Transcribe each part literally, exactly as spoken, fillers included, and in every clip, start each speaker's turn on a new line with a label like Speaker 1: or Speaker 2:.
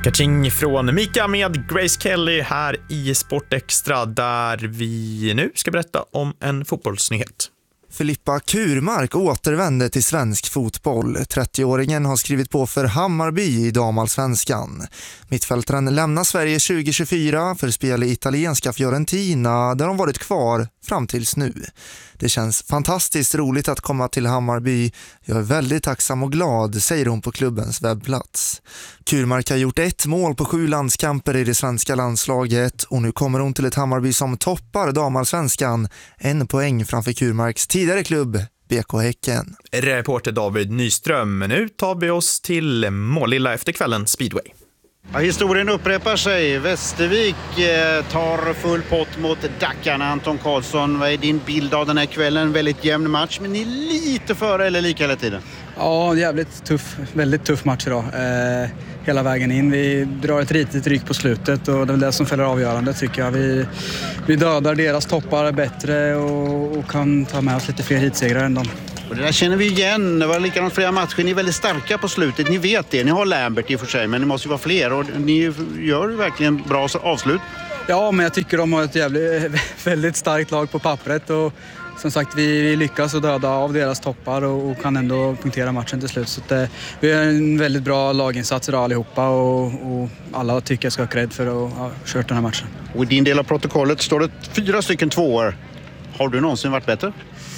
Speaker 1: Kaching från Mika med Grace Kelly här i Sportextra, där vi nu ska berätta om en fotbollsnyhet.
Speaker 2: Filippa Kurmark återvände till svensk fotboll. trettioåringen har skrivit på för Hammarby i damallsvenskan. Mittfältaren lämnar Sverige tjugo tjugofyra för spel i italienska Fiorentina, där de varit kvar fram tills nu. Det känns fantastiskt roligt att komma till Hammarby. Jag är väldigt tacksam och glad, säger hon på klubbens webbplats. Kurmark har gjort ett mål på sju landskamper i det svenska landslaget och nu kommer hon till ett Hammarby som toppar damallsvenskan, en poäng framför Kurmarks tidigare klubb B K Häcken.
Speaker 1: Reporter David Nyström. Nu tar vi oss till Målilla efter kvällen speedway.
Speaker 3: Ja, historien upprepar sig. Västervik eh, tar full pott mot Dackarna. Anton Karlsson, vad är din bild av den här kvällen? Väldigt jämn match, men ni är lite före eller lika hela tiden?
Speaker 4: Ja, jävligt tuff, väldigt tuff match idag. Eh, hela vägen in. Vi drar ett riktigt ryck på slutet och det är det som fäller avgörande, tycker jag. Vi, vi dödar deras toppar bättre och, och kan ta med oss lite fler hitsegrar än dem.
Speaker 3: Och det där känner vi igen. Det var likadant flera matcher. Ni är väldigt starka på slutet. Ni vet det. Ni har Lambert i och för sig, men det måste ju vara fler. Och ni gör verkligen bra avslut.
Speaker 4: Ja, men jag tycker de har ett jävligt, väldigt starkt lag på pappret. Och som sagt, vi lyckas att döda av deras toppar och, och kan ändå punktera matchen till slut. Så att, eh, vi har en väldigt bra laginsats idag allihopa och, och alla tycker jag ska ha cred för att ha kört den här matchen.
Speaker 3: Och i din del av protokollet står det fyra stycken tvåor. Har du någonsin varit bättre?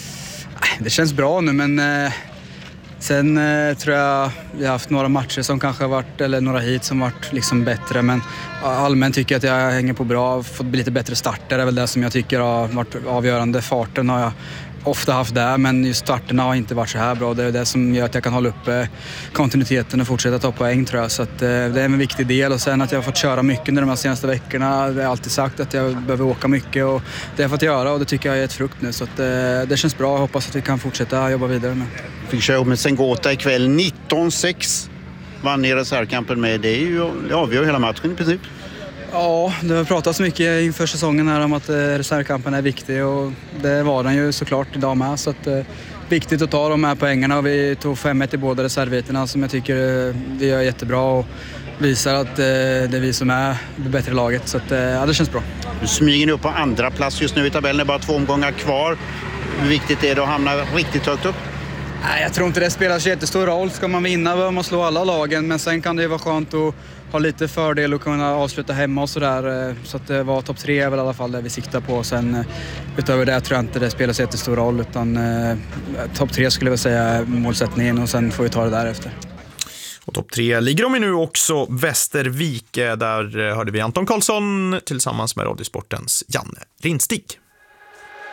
Speaker 4: Det känns bra nu, men eh, sen eh, tror jag vi har haft några matcher som kanske har varit, eller några hit som varit liksom bättre, men allmänt tycker jag att jag hänger på bra, fått bli lite bättre starter. Det är väl det som jag tycker har varit avgörande. Farten har jag ofta haft där, men just starterna har inte varit så här bra. Det är det som gör att jag kan hålla uppe kontinuiteten och fortsätta ta poäng, tror jag. Så att, eh, det är en viktig del. Och sen att jag har fått köra mycket under de här senaste veckorna. Jag har alltid sagt att jag behöver åka mycket och det har jag fått göra och det tycker jag är ett frukt nu. Så att, eh, det känns bra. Jag hoppas att vi kan fortsätta jobba vidare med.
Speaker 3: Fick köra med Sengota ikväll. nitton sex vann ni reservkampen med. Det är ju, det avgör hela matchen i princip.
Speaker 4: Ja, det har pratats mycket inför säsongen här om att reservkampen är viktig och det var den ju såklart idag med. Så att, eh, viktigt att ta de här poängerna och vi tog fem ett i båda reserviterna som jag tycker vi gör jättebra och visar att eh, det är vi som är det bättre laget. Så att, eh, ja, det känns bra.
Speaker 3: Du smyger nu upp på andra plats just nu i tabellen, det är bara två omgångar kvar. Hur viktigt är det att hamna riktigt högt upp?
Speaker 4: Nej, jag tror inte det spelar så jättestor roll. Ska man vinna behöver man slå alla lagen, men sen kan det ju vara skönt att ha lite fördel och kunna avsluta hemma och sådär. Så att det var topp tre är väl i alla fall det vi siktar på. Sen utöver det tror jag inte det spelar så jättestor roll, utan eh, topp tre skulle jag väl säga målsättningen och sen får vi ta det därefter.
Speaker 1: Och topp tre ligger de i nu också. Västervik, där hörde vi Anton Karlsson tillsammans med Radiosportens Janne Rindstig.